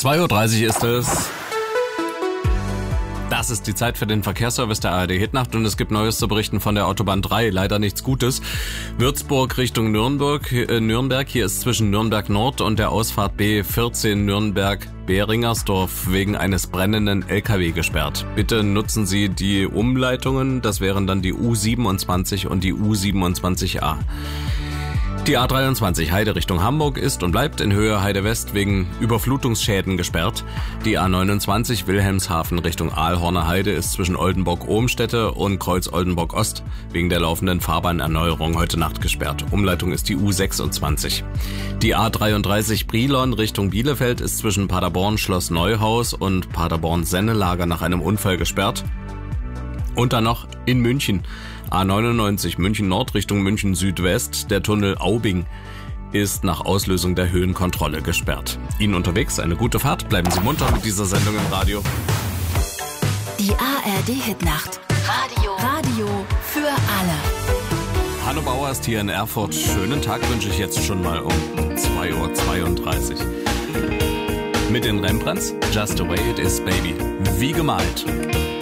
2:30 Uhr ist es. Das ist die Zeit für den Verkehrsservice der ARD Hitnacht und es gibt Neues zu berichten von der Autobahn 3. Leider nichts Gutes. Würzburg Richtung Nürnberg. Hier ist zwischen Nürnberg Nord und der Ausfahrt B14 Nürnberg-Beringersdorf wegen eines brennenden LKW gesperrt. Bitte nutzen Sie die Umleitungen. Das wären dann die U27 und die U27a. Die A23 Heide Richtung Hamburg ist und bleibt in Höhe Heide West wegen Überflutungsschäden gesperrt. Die A29 Wilhelmshaven Richtung Aalhorner Heide ist zwischen Oldenburg-Ohmstede und Kreuz Oldenburg-Ost wegen der laufenden Fahrbahnerneuerung heute Nacht gesperrt. Umleitung ist die U26. Die A33 Brilon Richtung Bielefeld ist zwischen Paderborn Schloss Neuhaus und Paderborn Sennelager nach einem Unfall gesperrt. Und dann noch in München. A99 München Nord Richtung München Südwest. Der Tunnel Aubing ist nach Auslösung der Höhenkontrolle gesperrt. Ihnen unterwegs eine gute Fahrt. Bleiben Sie munter mit dieser Sendung im Radio. Die ARD Hitnacht. Radio für alle. Hanno Bauer ist hier in Erfurt. Schönen Tag wünsche ich jetzt schon mal um 2:32 Uhr. Mit den Rembrandts Just the Way It Is, Baby. Wie gemalt.